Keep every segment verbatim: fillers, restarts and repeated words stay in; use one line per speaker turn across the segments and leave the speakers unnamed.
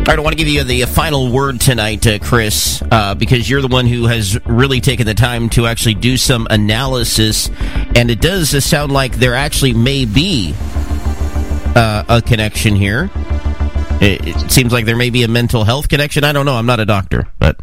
All right, I want to give you the final word tonight, uh, Chris, uh, because you're the one who has really taken the time to actually do some analysis, and it does uh, sound like there actually may be uh, a connection here. It, it seems like there may be a mental health connection. I don't know. I'm not a doctor, but...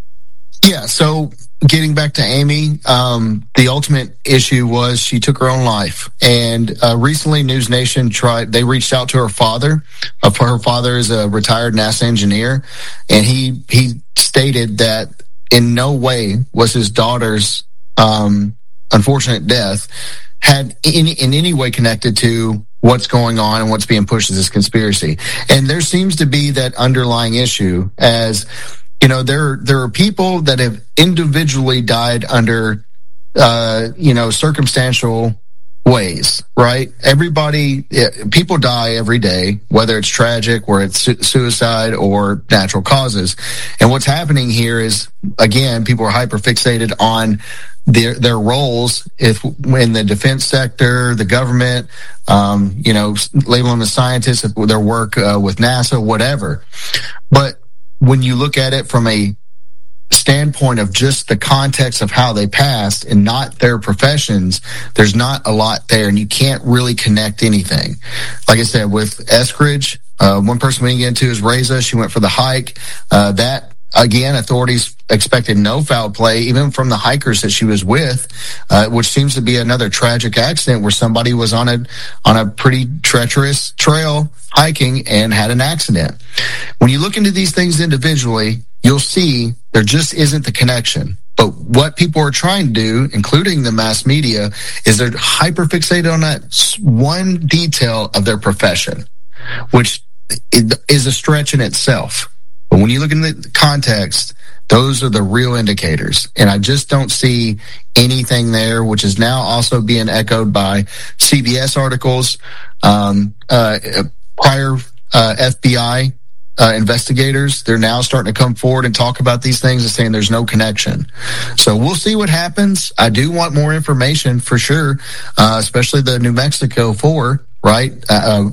Yeah, so getting back to Amy, um, the ultimate issue was she took her own life. And uh, recently, News Nation tried, they reached out to her father. Uh, her father is a retired NASA engineer, and he he stated that in no way was his daughter's um, unfortunate death had in, in any way connected to what's going on and what's being pushed as this conspiracy. And there seems to be that underlying issue as... You know, there there are people that have individually died under, uh, you know, circumstantial ways, right? Everybody, people die every day, whether it's tragic, or it's su- suicide, or natural causes. And what's happening here is, again, people are hyper fixated on their their roles if in the defense sector, the government, um, you know, label them as scientists, their work uh, with NASA, whatever. But when you look at it from a standpoint of just the context of how they passed and not their professions, there's not a lot there, and you can't really connect anything. Like I said, with Eskridge, uh, one person we didn't get into is Reza. She went for the hike. Uh, that, again, authorities expected no foul play, even from the hikers that she was with, uh, which seems to be another tragic accident where somebody was on a on a pretty treacherous trail hiking and had an accident. When you look into these things individually, you'll see there just isn't the connection. But what people are trying to do, including the mass media, is they're hyper-fixated on that one detail of their profession, which is a stretch in itself. But when you look in the context, those are the real indicators. And I just don't see anything there, which is now also being echoed by C B S articles, um, uh, prior uh, F B I uh, investigators. They're now starting to come forward and talk about these things and saying there's no connection. So we'll see what happens. I do want more information for sure, uh, especially the New Mexico four, right? Uh,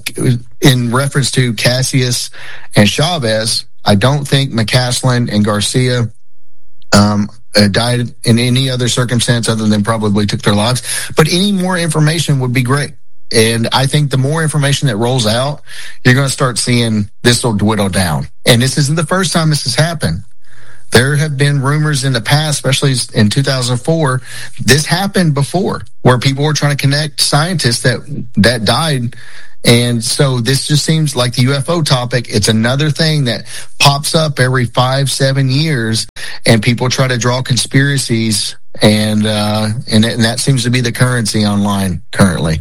in reference to Cassius and Chavez, I don't think McCaslin and Garcia um, uh, died in any other circumstance other than probably took their lives. But any more information would be great. And I think the more information that rolls out, you're going to start seeing this will dwindle down. And this isn't the first time this has happened. There have been rumors in the past, especially in two thousand four, this happened before, where people were trying to connect scientists that that died. And so this just seems like the U F O topic. It's another thing that pops up every five, seven years, and people try to draw conspiracies, and uh, and, and that seems to be the currency online currently.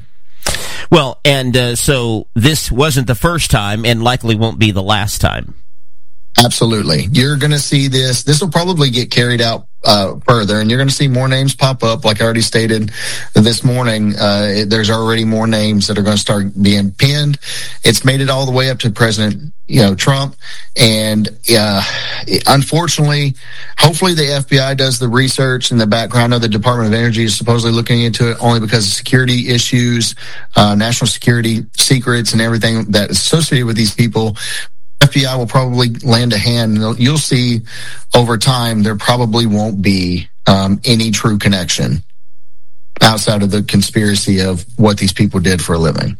Well, and uh, so this wasn't the first time, and likely won't be the last time.
Absolutely. You're going to see this. This will probably get carried out uh, further, and you're going to see more names pop up. Like I already stated this morning, uh, it, there's already more names that are going to start being pinned. It's made it all the way up to President, you know, Trump. And uh, it, unfortunately, hopefully the F B I does the research in the background. I know the Department of Energy is supposedly looking into it only because of security issues, uh, national security secrets, and everything that's associated with these people. F B I will probably lend a hand. You'll see over time there probably won't be um, any true connection outside of the conspiracy of what these people did for a living.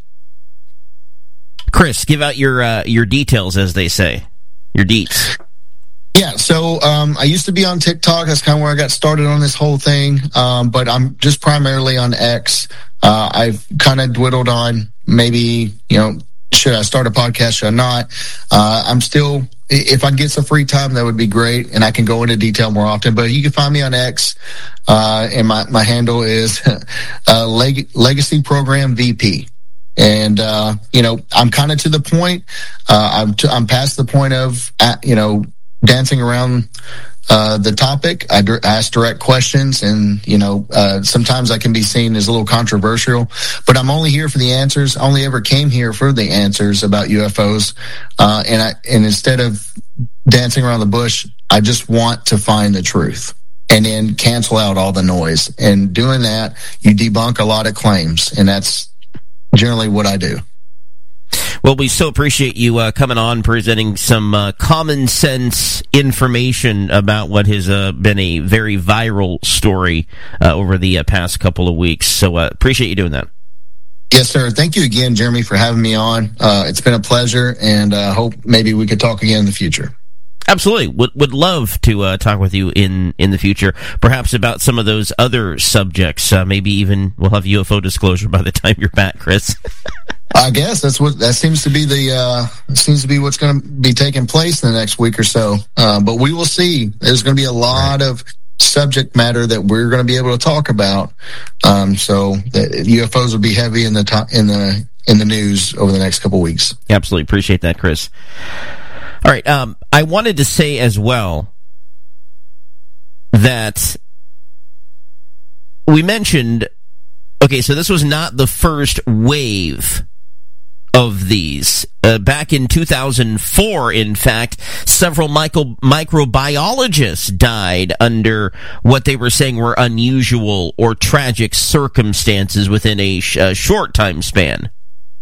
Chris, give out your uh, your details, as they say, your deets.
Yeah, so um, I used to be on TikTok. That's kind of where I got started on this whole thing. Um, but I'm just primarily on X. Uh, I've kind of dwindled on maybe, you know, should I start a podcast? Should I not? Uh, I'm still, if I get some free time, that would be great, and I can go into detail more often. But you can find me on X, uh, and my, my handle is uh, Leg- Legacy Program V P. And, uh, you know, I'm kind of to the point. Uh, I'm, t- I'm past the point of, uh, you know, dancing around uh, the topic. I d- ask direct questions, and, you know, uh, sometimes I can be seen as a little controversial, but I'm only here for the answers. I only ever came here for the answers about U F Os. Uh, and I, and instead of dancing around the bush, I just want to find the truth and then cancel out all the noise. And doing that, you debunk a lot of claims, and that's generally what I do.
Well, we so appreciate you uh, coming on, presenting some uh, common sense information about what has uh, been a very viral story uh, over the uh, past couple of weeks. So uh, appreciate you doing that.
Yes, sir. Thank you again, Jeremy, for having me on. Uh, it's been a pleasure, and I uh, hope maybe we could talk again in the future.
Absolutely. Would would love to uh, talk with you in, in the future, perhaps about some of those other subjects. Uh, maybe even we'll have U F O disclosure by the time you're back, Chris.
I guess that's what that seems to be the uh, seems to be what's going to be taking place in the next week or so. Uh, but we will see. There's going to be a lot right. of subject matter that we're going to be able to talk about. Um, so the U F Os will be heavy in the to- in the in the news over the next couple of weeks.
Absolutely appreciate that, Chris. All right. Um, I wanted to say as well that we mentioned. Okay, so this was not the first wave of these. Uh, back in two thousand four, in fact, several micro- microbiologists died under what they were saying were unusual or tragic circumstances within a, sh- a short time span.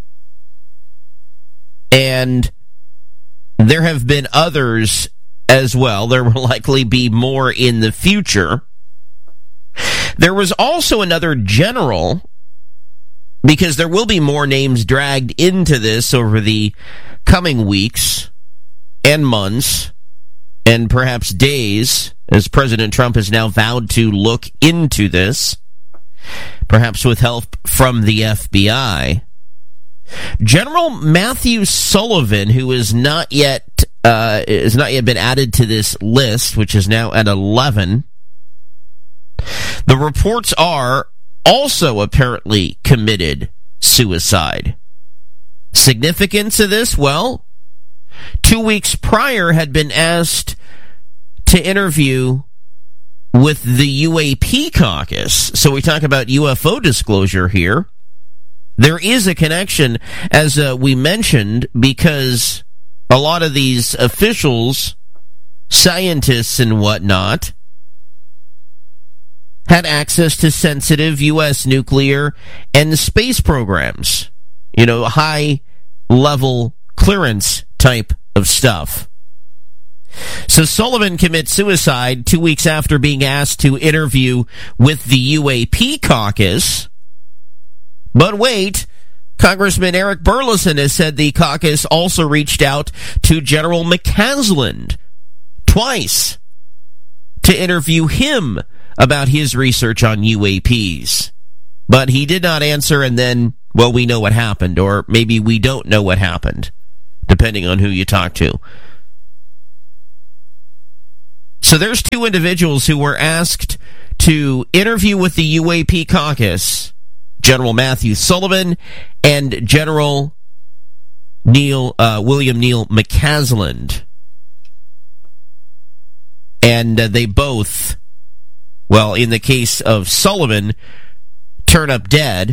And there have been others as well. There will likely be more in the future. There was also another general, because there will be more names dragged into this over the coming weeks and months and perhaps days, as President Trump has now vowed to look into this, perhaps with help from the F B I. General Matthew Sullivan, who is not yet uh, has not yet been added to this list, which is now at eleven. The reports are also apparently committed suicide. Significance of this? Well, two weeks prior had been asked to interview with the U A P caucus. So we talk about U F O disclosure here. There is a connection, as uh, we mentioned, because a lot of these officials, scientists and whatnot, had access to sensitive U S nuclear and space programs. You know, high-level clearance type of stuff. So Sullivan commits suicide two weeks after being asked to interview with the U A P caucus. But wait, Congressman Eric Burleson has said the caucus also reached out to General McCasland twice to interview him about his research on U A Ps. But he did not answer, and then, well, we know what happened, or maybe we don't know what happened, depending on who you talk to. So there's two individuals who were asked to interview with the U A P caucus, General Matthew Sullivan and General Neil uh, William Neil McCasland. And uh, they both, well, in the case of Sullivan, turn up dead.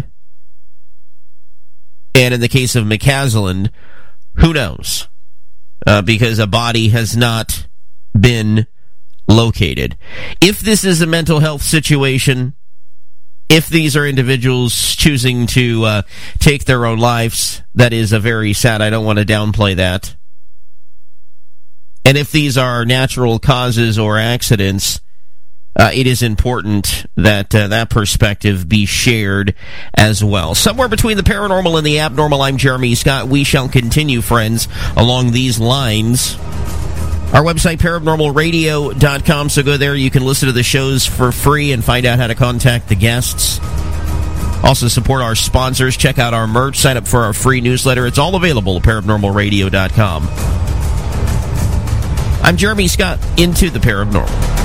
And in the case of McCasland, who knows? Uh, because a body has not been located. If this is a mental health situation, if these are individuals choosing to uh, take their own lives, that is a very sad. I don't want to downplay that. And if these are natural causes or accidents, uh, it is important that uh, that perspective be shared as well. Somewhere between the paranormal and the abnormal, I'm Jeremy Scott. We shall continue, friends, along these lines. Our website, paranormal radio dot com, so go there. You can listen to the shows for free and find out how to contact the guests. Also support our sponsors. Check out our merch. Sign up for our free newsletter. It's all available at paranormal radio dot com. I'm Jeremy Scott, into the paranormal.